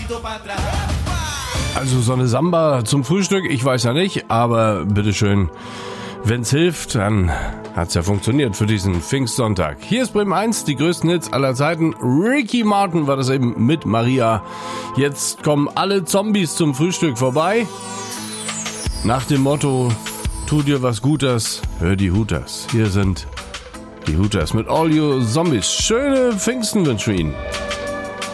Also so eine Samba zum Frühstück, ich weiß ja nicht, aber bitteschön, wenn's hilft, dann hat's ja funktioniert für diesen Pfingstsonntag. Hier ist Bremen 1, die größten Hits aller Zeiten. Ricky Martin war das eben mit Maria. Jetzt kommen alle Zombies zum Frühstück vorbei. Nach dem Motto, tu dir was Gutes, hör die Hooters. Hier sind die Hooters mit All You Zombies. Schöne Pfingsten wünschen wir Ihnen.